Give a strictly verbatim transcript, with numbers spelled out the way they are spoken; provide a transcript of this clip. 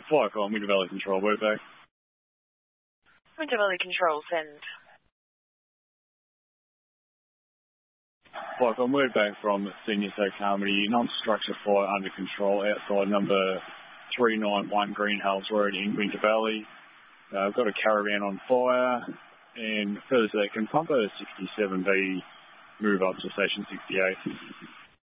Fire call, Winter Valley Control, word back. Winter Valley Control, send. Fire call, word back from Senior Safe Harmony. Non-structure fire under control outside number three nine one Greenhills Road in Winter Valley. Uh, I've got a caravan on fire, and further to that, can Pumper sixty-seven B move up to station sixty-eight?